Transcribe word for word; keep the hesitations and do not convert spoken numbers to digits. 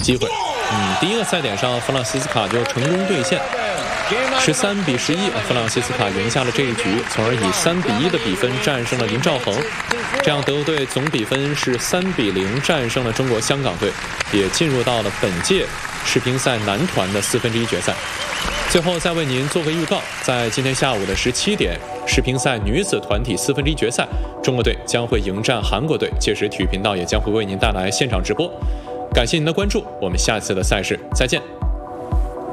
机会。嗯，第一个赛点上，弗朗西斯卡就成功兑现，十三比十一，弗朗西斯卡赢下了这一局，从而以三比一的比分战胜了林兆恒。这样，德国队总比分是三比零战胜了中国香港队，也进入到了本届世乒赛男团的四分之一决赛。最后再为您做个预告，在今天下午的十七点，世乒赛女子团体四分之一决赛，中国队将会迎战韩国队，届时体育频道也将会为您带来现场直播。感谢您的关注，我们下次的赛事再见。